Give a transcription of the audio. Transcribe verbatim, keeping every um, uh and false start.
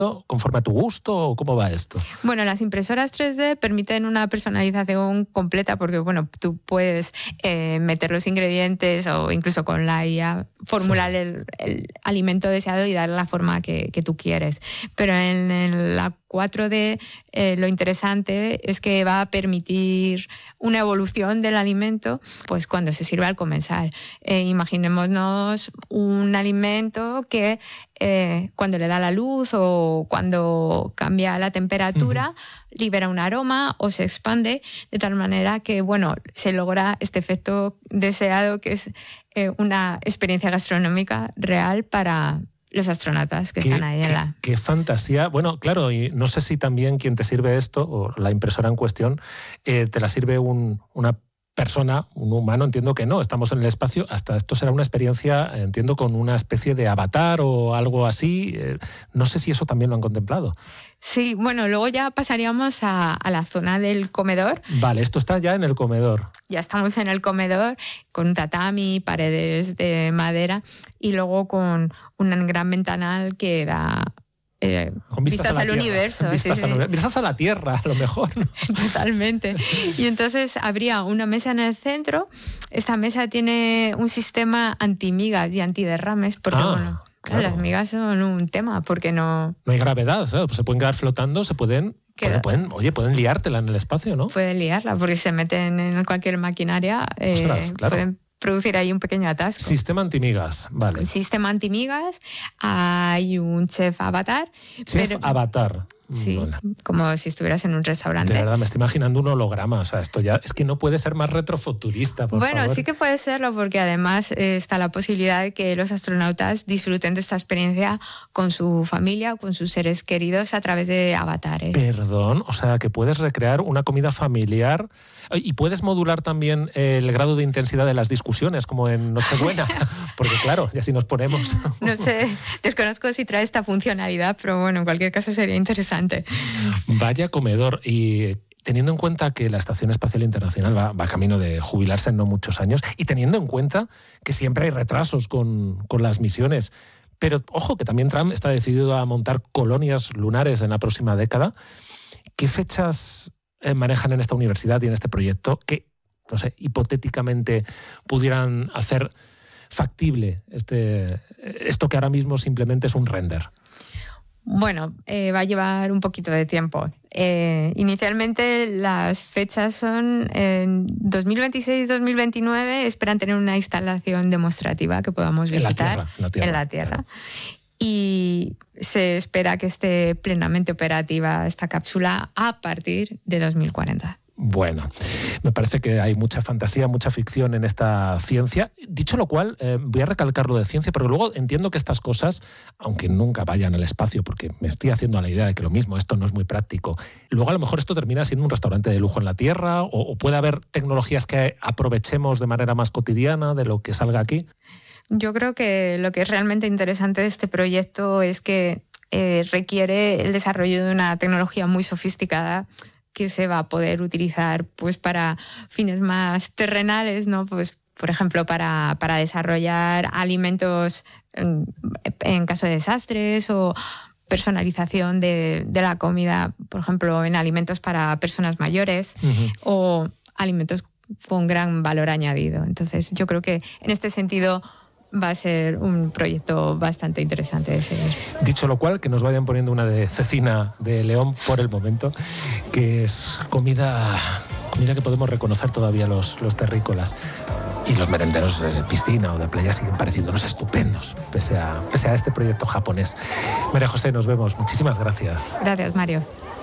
conforme a tu gusto o cómo va esto? Bueno, las impresoras tres D permiten una personalización completa porque, bueno, tú puedes eh, meter los ingredientes o incluso con la I A formular sí. el, el alimento deseado y darle la forma que, que tú quieres. Pero en, en la cuatro D eh, lo interesante es que va a permitir una evolución del alimento pues cuando se sirve al comensal. Eh, imaginémonos un alimento que eh, cuando le da la luz o cuando cambia la temperatura uh-huh. libera un aroma o se expande de tal manera que bueno, se logra este efecto deseado que es eh, una experiencia gastronómica real para los astronautas que qué, están ahí qué, en la... Qué fantasía. Bueno, claro, y no sé si también quien te sirve esto, o la impresora en cuestión, eh, te la sirve un, una persona, un humano, entiendo que no, estamos en el espacio, hasta esto será una experiencia, entiendo, con una especie de avatar o algo así. Eh, no sé si eso también lo han contemplado. Sí, bueno, luego ya pasaríamos a, a la zona del comedor. Vale, esto está ya en el comedor. Ya estamos en el comedor con un tatami, paredes de madera y luego con un gran ventanal que da eh, con vistas, vistas al tierra. universo. Vistas, sí, al, sí. vistas a la Tierra, a lo mejor, ¿no? Totalmente. Y entonces habría una mesa en el centro. Esta mesa tiene un sistema antimigas y antiderrames porque, ah. bueno... Claro, las migas son un tema, porque no... No hay gravedad, ¿sabes? Pues se pueden quedar flotando, se pueden, pueden, pueden... Oye, pueden liártela en el espacio, ¿no? Pueden liarla, porque se meten en cualquier maquinaria, eh, Ostras, claro. pueden producir ahí un pequeño atasco. Sistema antimigas, vale. Sistema antimigas, hay un chef avatar. Chef pero... avatar. Sí, bueno. Como si estuvieras en un restaurante. De verdad, me estoy imaginando un holograma. O sea, esto ya es que no puede ser más retrofuturista, por Bueno, favor. sí que puede serlo, porque además eh, está la posibilidad de que los astronautas disfruten de esta experiencia con su familia, con sus seres queridos a través de avatares. Perdón, o sea, que puedes recrear una comida familiar y puedes modular también el grado de intensidad de las discusiones, como en Nochebuena, porque claro, ya si nos ponemos... No sé, desconozco si trae esta funcionalidad, pero bueno, en cualquier caso sería interesante. Vaya comedor. Y teniendo en cuenta que la Estación Espacial Internacional va, va camino de jubilarse en no muchos años y teniendo en cuenta que siempre hay retrasos con, con las misiones, pero ojo que también Trump está decidido a montar colonias lunares en la próxima década, ¿qué fechas eh, manejan en esta universidad y en este proyecto que, no sé, hipotéticamente pudieran hacer factible este, esto que ahora mismo simplemente es un render? Bueno, eh, va a llevar un poquito de tiempo. Eh, inicialmente las fechas son en dos mil veintiséis dos mil veintinueve, esperan tener una instalación demostrativa que podamos visitar en la Tierra. En la Tierra, en la tierra. Claro. Y se espera que esté plenamente operativa esta cápsula a partir de dos mil cuarenta. Bueno, me parece que hay mucha fantasía, mucha ficción en esta ciencia. Dicho lo cual, eh, voy a recalcar lo de ciencia, porque luego entiendo que estas cosas, aunque nunca vayan al espacio, porque me estoy haciendo a la idea de que lo mismo, esto no es muy práctico, luego a lo mejor esto termina siendo un restaurante de lujo en la Tierra, o, o puede haber tecnologías que aprovechemos de manera más cotidiana de lo que salga aquí. Yo creo que lo que es realmente interesante de este proyecto es que eh, requiere el desarrollo de una tecnología muy sofisticada que se va a poder utilizar pues para fines más terrenales, ¿no? Pues, por ejemplo, para, para desarrollar alimentos en, en caso de desastres o personalización de, de la comida, por ejemplo, en alimentos para personas mayores uh-huh. o alimentos con gran valor añadido. Entonces, yo creo que en este sentido va a ser un proyecto bastante interesante de seguir. Dicho lo cual, que nos vayan poniendo una de cecina de león por el momento, que es comida, comida que podemos reconocer todavía los, los terrícolas. Y los merenderos de piscina o de playa siguen pareciéndonos estupendos, pese a, pese a este proyecto japonés. María José, nos vemos. Muchísimas gracias. Gracias, Mario.